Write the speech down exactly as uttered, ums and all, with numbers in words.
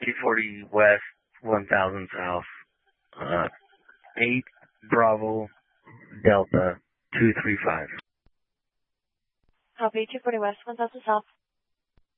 two forty West, one thousand South, uh, eight Bravo Delta two three five. Copy, two forty West, one thousand South.